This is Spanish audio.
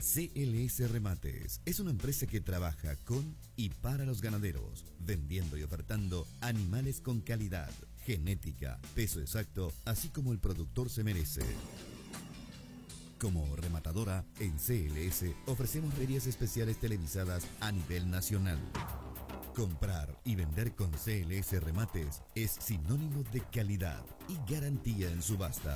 CLS Remates es una empresa que trabaja con y para los ganaderos, vendiendo y ofertando animales con calidad, genética, peso exacto, así como el productor se merece. Como rematadora, en CLS ofrecemos ferias especiales televisadas a nivel nacional. Comprar y vender con CLS Remates es sinónimo de calidad y garantía en subasta.